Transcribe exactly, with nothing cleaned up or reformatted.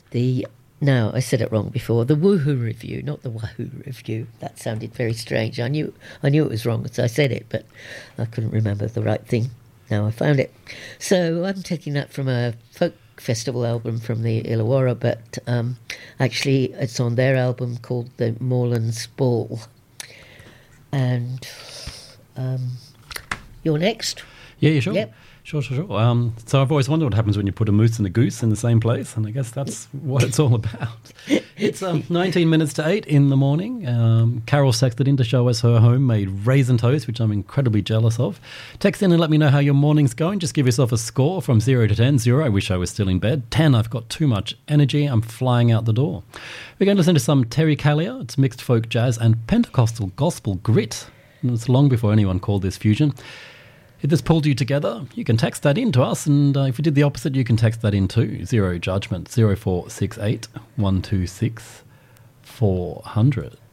The no, I said it wrong before. The Woohoo Review, not the Wahoo Review. That sounded very strange. I knew I knew it was wrong as I said it, but I couldn't remember the right thing. Now I found it. So I'm taking that from a folk festival album from the Illawarra, but um, actually it's on their album called the Morelands Ball. And um, you're next. Yeah, yeah, sure. Yep. Sure, sure, sure. Um, so I've always wondered what happens when you put a moose and a goose in the same place, and I guess that's what it's all about. It's um, nineteen minutes to eight in the morning. Um, Carol texted in to show us her homemade raisin toast, which I'm incredibly jealous of. Text in and let me know how your morning's going. Just give yourself a score from zero to ten. Zero, I wish I was still in bed. Ten, I've got too much energy. I'm flying out the door. We're going to listen to some Terry Callier. It's mixed folk jazz and Pentecostal gospel grit. And it's long before anyone called this fusion. If this pulled you together, you can text that in to us, and uh, if you did the opposite, you can text that in too. Zero judgment, zero four six eight one two six four hundred.